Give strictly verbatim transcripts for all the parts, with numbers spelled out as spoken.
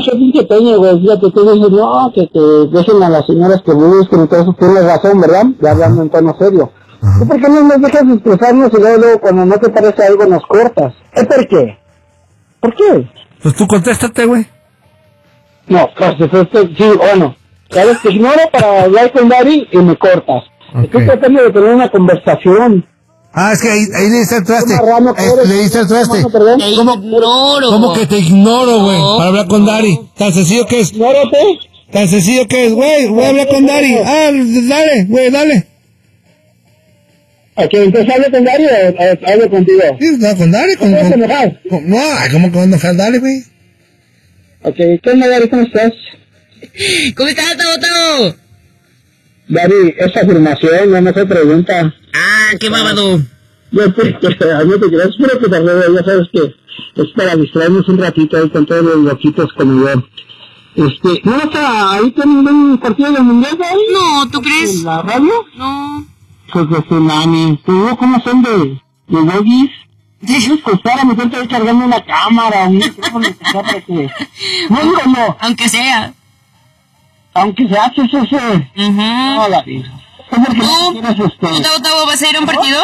mucho pinche peña, güey, fíjate, tú dices, no, que, que dejen a las señoras que busquen y todo eso, tienes razón, ¿verdad? Ya hablando en tono serio. ¿Y por qué no nos dejas expresarnos y luego, luego cuando no te parece algo nos cortas? ¿Es por qué? ¿Por qué? Pues tú contéstate, güey. No, pues este, sí, bueno, sabes, te ignoro para hablar con Dari y me cortas. Okay. Estoy tratando de tener una conversación. Ah, es que ahí, ahí le diste el traste. Es, le diste el traste. ¿Cómo, ignoro. ¿Cómo que te ignoro, güey? No, para hablar con no. Dari. Tan sencillo que es. Ignórate. Tan sencillo que es, güey. Voy a hablar con Dari. Ah, dale, güey, dale. Ok, entonces hablo con Dari o hablo contigo. Sí, no, con Dari. Con, con, con, no, ¿cómo que no fue Dari, güey? Ok, ¿qué onda, Dari? ¿Cómo estás? ¿Cómo estás, Tavo, Tavo? Dari, esa afirmación no me hace pregunta. Ah, qué babado. Yo pues, no te creas, espero que te arregle, ya sabes que es para distraernos un ratito ahí con todos los loquitos como yo. Este, ¿no vas a ahí tener un partido del mundial ahí? No, ¿tú crees? ¿En la radio? No. Pues de tsunami. ¿Te digo cómo son de, de yogis? Tienes que estar a meterte ahí cargando una cámara, un micrófono, para que... No digo no. Aunque sea. Aunque se hace ese... ese... Uh-huh. No, la vida. ¿Tú, Tavo, Tavo, vas a ir a un partido?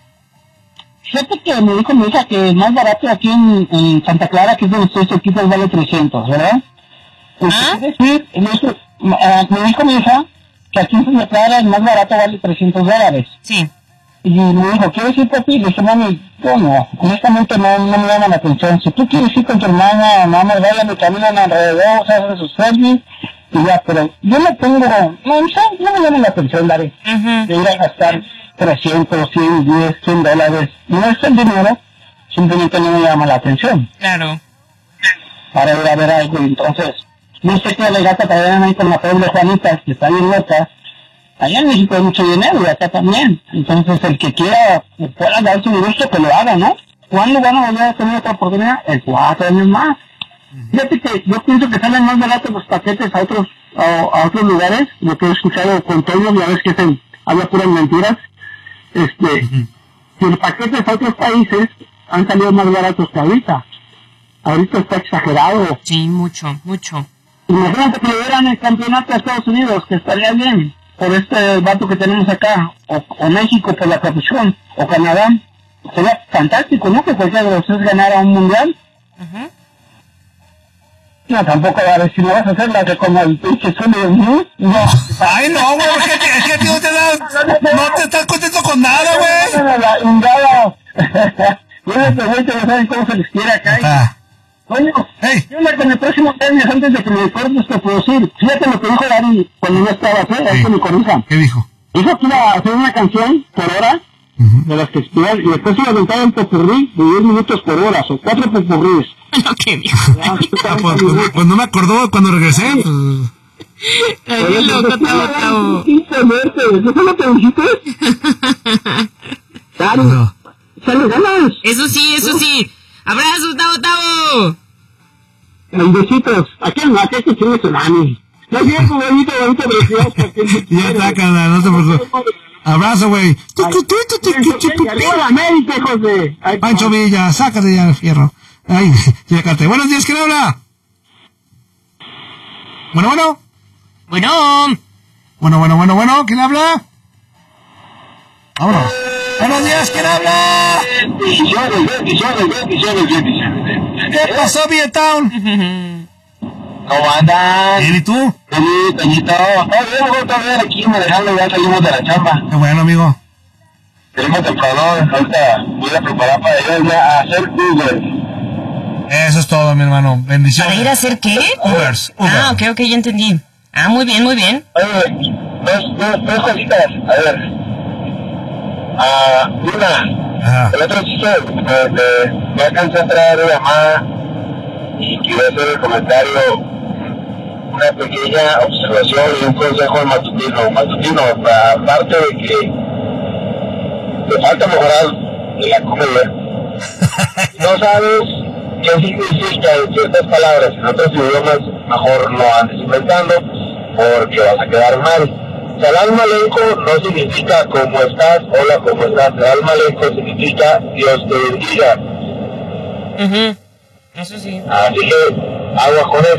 Fíjate que me dijo mi hija que el más barato aquí en, en Santa Clara, que es donde estoy cerquita, vale trescientos, ¿verdad? ¿Ah? Es decir, me dijo mi hija que aquí en Santa Clara el más barato vale trescientos dólares. Sí. Y me dijo, ¿quieres ir, papi? Le dije, mami, yo no, honestamente no, no me llama la atención. Si tú quieres ir con tu hermana, mamá, vayan y caminan alrededor, se hacen sus selfies, y ya, pero yo no tengo, no, no, no me llama la atención, Dari, uh-huh. de ir a gastar trescientos, cien, diez, cien dólares. No es el dinero, simplemente no me llama la atención. Claro. Para ir a ver algo, entonces, no sé qué le gasta para ahí con la pobre Juanita, que está bien loca. Allá en México hay mucho dinero y acá también. Entonces, el que quiera, pueda dar su gusto, que lo haga, ¿no? ¿Cuándo van a volver a tener otra oportunidad? En cuatro años más. Fíjate que yo pienso que salen más baratos los paquetes a otros a, a otros lugares, lo que he escuchado con Toño, ya ves que se habla puras mentiras. Este, uh-huh. Si los paquetes a otros países han salido más baratos que ahorita. Ahorita está exagerado. Sí, mucho, mucho. Imagínate que le dieran el campeonato a Estados Unidos, que estaría bien, por este vato que tenemos acá, o, o México por la Capuchón, o Canadá. Sería fantástico, ¿no? Que cualquiera de los tres ganara un mundial. Uh-huh. No, tampoco va a decir, no vas a hacer la que como el pinche suelo de mí. No. Ay, no, güey, es que, es que a ti no te das, no te estás contento con nada, güey. La ingada. Fíjate, güey, que no saben cómo se les quiere acá. Ah. Coño, hey. Yo me con el próximo año antes de que me cortes que producir. Fíjate lo que dijo Dari cuando no estaba así, ahí que me corrija. ¿Qué dijo? Dijo que iba a hacer una canción por hora, uh-huh. de las que expiran, y después iba a aventar un popurrí de diez minutos por hora, o cuatro popurrís. No, qué viejo. Ah, pues, pues, pues no me acordó cuando regresé. Pues... Ay, loco, Tavo, Tavo. ¿Eso fue lo que dijiste? Claro. No. ¡Sale ganas! Eso sí, eso sí. ¡Abrazos, Tavo, Tavo! Los besitos. Aquí no, aquí que tiene tsunami. No es cierto, bonito, bonito, precioso. Ya está, canal, no te preocupes. Abrazo, güey. ¡Arriba la América, José! Pancho Villa, sácate ya el fierro. Ay, fíjate. Buenos días, ¿quién habla? Bueno, bueno. Bueno. Bueno, bueno, bueno, bueno, ¿quién habla? Vámonos. Buenos días, ¿quién habla? ¿Qué pasó, Vietown? ¿Cómo andan? Bien, ¿y tú? Sí, Toñito. Oye, voy a ver aquí manejando, ya salimos de la chamba. Qué bueno, amigo. Tenemos templador, ahorita voy a preparar para ir a hacer Uber. Eso es todo, mi hermano. Bendiciones. ¿Para ir a hacer qué? Ubers. Uber. Ah, ok, ok, ya entendí. Ah, muy bien, muy bien. Oye, dos, dos, dos cositas. A ver. Ah, una. Ajá. El otro chiste, eh, me alcancé a entrar a llamada y quiero hacer el comentario, una pequeña observación y un consejo al matutino. Matutino, aparte de que le falta mejorar en la comedia, no sabes qué significa ciertas palabras en otros idiomas, mejor no andes inventando porque vas a quedar mal. Salam aleikum no significa cómo estás, hola, cómo estás. Salam aleikum significa Dios te bendiga. Uh-huh. Eso sí. Así que agua con esa.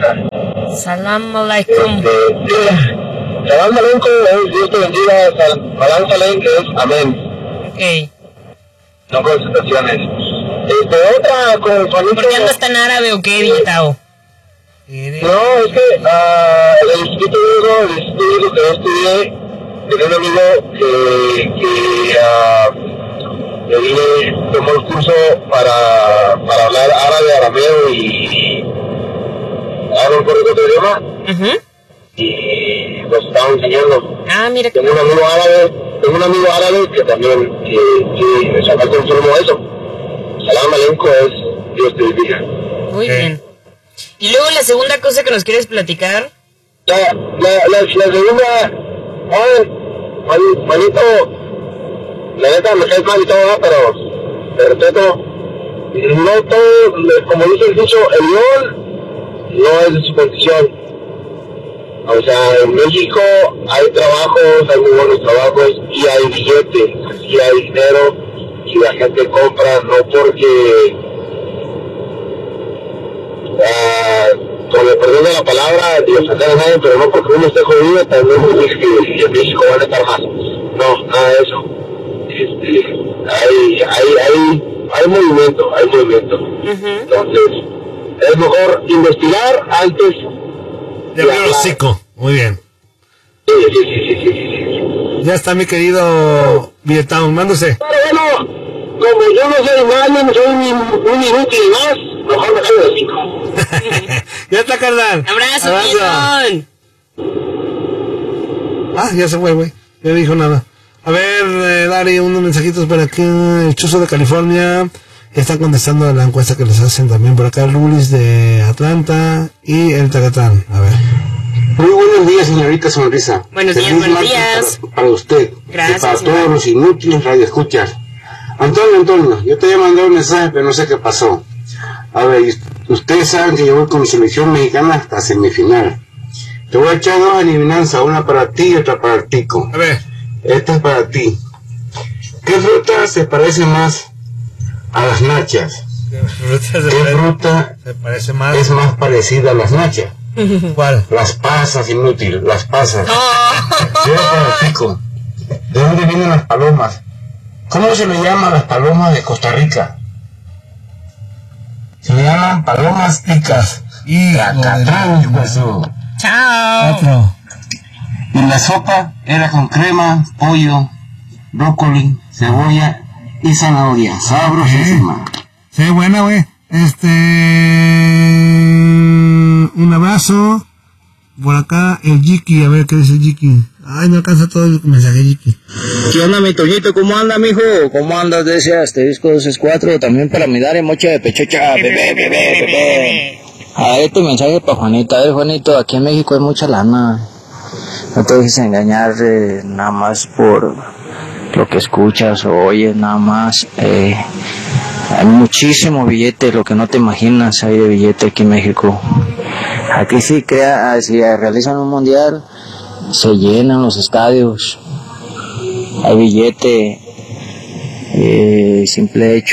Salam alaikum. Salam alaikum es Dios te bendiga, salam alaikum es amén. Ok. No concentraciones. Este, otra con Juanito. ¿Por qué andas tan árabe o qué, Billetao? No, es que uh, el instituto bíblico, el instituto bíblico que yo estudié, tenía un amigo que, que uh, le vine, tomó el curso para, para hablar árabe, arameo y ahora un correcto de idioma. Uh-huh. Y nos estaban enseñando. Ah, mira. Tengo un amigo árabe, tengo un amigo árabe que también, que, que me saca conforme a eso. Salam alaikum es Dios te bendiga. Muy Okay. bien. Y luego la segunda cosa que nos quieres platicar. La, la, la, la segunda, Juan, Juan, Juanito, la neta me cae mal y todo, pero te respeto. No todo, como dice el dicho, el león no es de su condición. O sea, en México hay trabajos, hay muy buenos trabajos y hay billetes, y hay dinero y la gente compra no porque, uh, con el perdón de la palabra, de ofender a nadie, pero no porque uno esté jodido, también no dice que en México van a estar más. No, nada de eso. Este, hay, hay, hay, hay movimiento, hay movimiento. Uh-huh. Entonces, es mejor investigar antes Ya veo el hocico. Muy bien. Sí, sí, sí, sí, sí, sí. Ya está mi querido Billetao, mándose. Pero bueno, como yo no soy nadie, no soy un, un inútil más, mejor me callo de cinco. Ya está, carnal. ¡Abrazo, Millón! Ah, ya se fue, güey. Ya no dijo nada. A ver, eh, Dari, unos mensajitos por aquí. El Chuzo de California está contestando a la encuesta que les hacen también por acá. Lulis de Atlanta y el Tacatán. A ver. Muy buenos días, señorita Sonrisa. Buenos días, Feliz buenos martes días. Para, para usted. Gracias, Y para igual. todos los inútiles radioescuchas. Antonio, Antonio, yo te había mandado un mensaje, pero no sé qué pasó. A ver, ustedes saben que yo voy con mi selección mexicana hasta semifinal. Te voy a echar dos adivinanzas, una para ti y otra para el Tico. A ver. Esta es para ti. ¿Qué fruta se parece más a las nachas? ¿Qué fruta se, ¿Qué parece, fruta se parece más? es más parecida a las nachas? ¿Cuál? Las pasas, inútil, las pasas. Oh. Yo para el Tico. ¿De dónde vienen las palomas? ¿Cómo se le llama a las palomas de Costa Rica? Se le llaman palomas ticas. Y Tracatrán, hijo de su. ¡Chao! otro. Y la sopa era con crema, pollo, brócoli, cebolla y zanahoria. Sabrosísima. Sí, buena, güey. Este... Un abrazo. Por acá el Jiki, a ver qué dice el Jiki. Ay, no alcanza todo el mensaje, Jiki. ¿Qué onda, mi Toñito? ¿Cómo anda, mijo? ¿Cómo andas de ese asterisco dos cuatro? También para mi dar mocha de pechocha. Bebé, bebé, bebé. A ver, tu mensaje para Juanito. A ver, Juanito, aquí en México hay mucha lana. No te dejes engañar eh, nada más por lo que escuchas o oyes, nada más. Eh, hay muchísimo billete, lo que no te imaginas hay de billete aquí en México. Aquí sí crea, si realizan un mundial, se llenan los estadios. Hay billete, eh, simple hecho,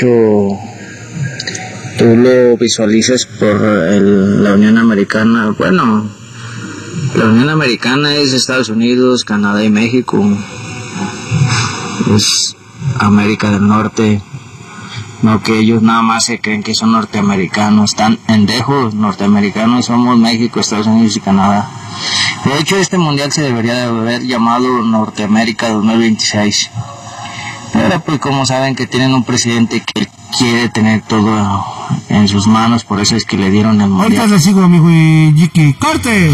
tú lo visualizas por el, la Unión Americana. Bueno, la Unión Americana es Estados Unidos, Canadá y México. Es América del Norte. No que ellos nada más se creen que son norteamericanos, están pendejos. Norteamericanos somos México, Estados Unidos y Canadá. De hecho, este mundial se debería de haber llamado Norteamérica dos mil veintiséis. Pero pues como saben que tienen un presidente que quiere tener todo en sus manos, por eso es que le dieron el mundial. Ahorita le sigo, amigo y Jiki. ¡Corte!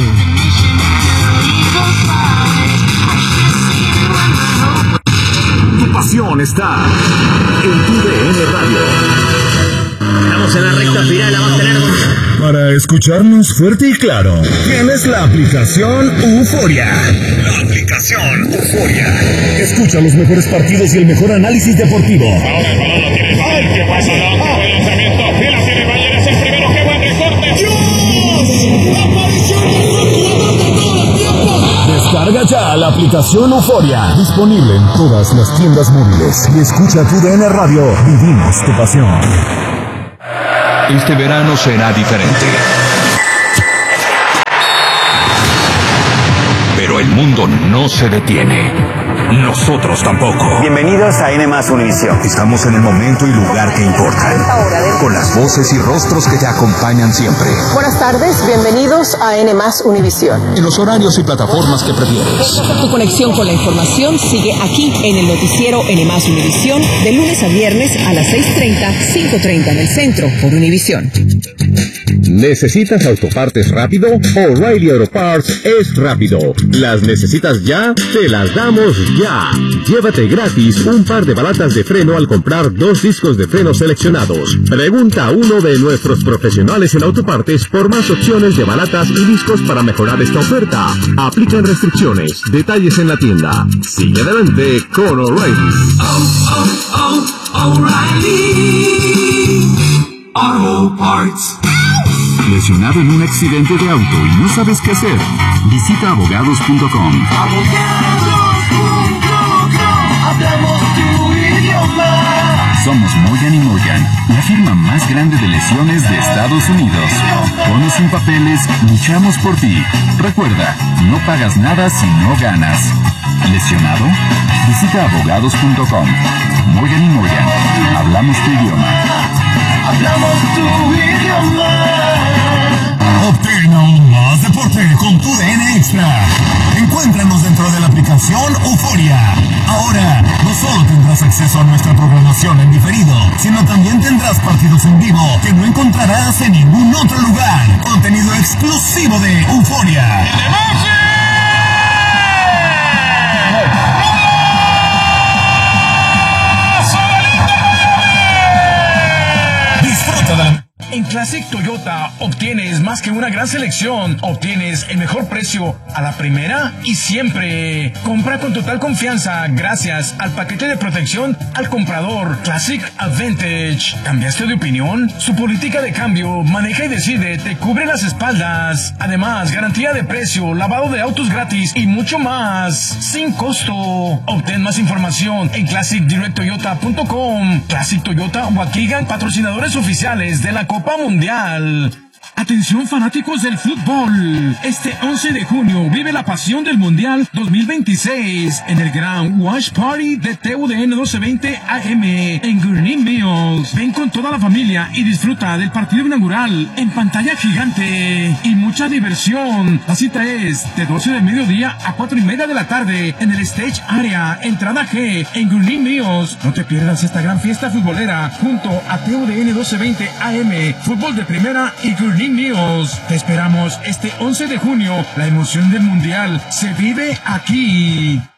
Tu pasión está en tu D N Radio. Estamos en la recta final, la vamos a tener. Para escucharnos fuerte y claro, tienes la aplicación Euforia. La aplicación Euforia. Escucha los mejores partidos y el mejor análisis deportivo. Ahora el balón lo tiene Bayern. ¿Qué pasa? No, el lanzamiento. Y la tiene Bayern. Es el primero. ¡Qué buen recorte! ¡Dios! ¡La aparición del mejor jugador de todo el tiempo! Descarga ya la aplicación Euforia. Disponible en todas las tiendas móviles. Y escucha tu D N Radio. Vivimos tu pasión. Este verano será diferente. mundo no se detiene. Nosotros tampoco. Bienvenidos a N más Univisión. Estamos en el momento y lugar que importan, con las voces y rostros que te acompañan siempre. Buenas tardes, bienvenidos a N más Univisión. En los horarios y plataformas que prefieres. Tu conexión con la información sigue aquí en el noticiero N más Univisión, de lunes a viernes a las seis treinta, cinco treinta en el centro, por Univisión. ¿Necesitas autopartes rápido? O'Reilly Auto Parts es rápido. ¿Las necesitas ya? Te las damos ya. Llévate gratis un par de balatas de freno al comprar dos discos de freno seleccionados. Pregunta a uno de nuestros profesionales en autopartes por más opciones de balatas y discos para mejorar esta oferta. Aplican restricciones. Detalles en la tienda. Sigue adelante con O'Reilly. Oh, oh, oh, O'Reilly Auto Parts. ¿Lesionado en un accidente de auto y no sabes qué hacer? Visita abogados punto com. Hablamos tu idioma. Somos Moyan y Moyan, la firma más grande de lesiones de Estados Unidos. Ponos sin papeles, luchamos por ti. Recuerda, no pagas nada si no ganas. ¿Lesionado? Visita abogados punto com. Moyan y Moyan, hablamos tu idioma. Hablamos tu idioma. Obtén aún más deporte con tu D N Extra. Encuéntranos dentro de la aplicación Euforia. Ahora, no solo tendrás acceso a nuestra programación en diferido, sino también tendrás partidos en vivo que no encontrarás en ningún otro lugar. Contenido exclusivo de Euforia. Disfruta de la... En Classic Toyota obtienes más que una gran selección, obtienes el mejor precio a la primera y siempre. Compra con total confianza gracias al paquete de protección al comprador Classic Advantage. ¿Cambiaste de opinión? Su política de cambio, maneja y decide, te cubre las espaldas. Además, garantía de precio, lavado de autos gratis y mucho más, sin costo. Obtén más información en classic direct toyota punto com. Classic Toyota Waukegan, patrocinadores oficiales de la Copa Mundial. Atención fanáticos del fútbol. Este once de junio vive la pasión del Mundial dos mil veintiséis en el Gran Watch Party de T U D N doce veinte A M en Green Mills. Ven con toda la familia y disfruta del partido inaugural en pantalla gigante y mucha diversión. La cita es de doce del mediodía a cuatro y media de la tarde en el Stage Area, entrada G en Green Mills. No te pierdas esta gran fiesta futbolera junto a T U D N doce veinte A M, fútbol de primera y Green News. Te esperamos este once de junio. La emoción del mundial se vive aquí.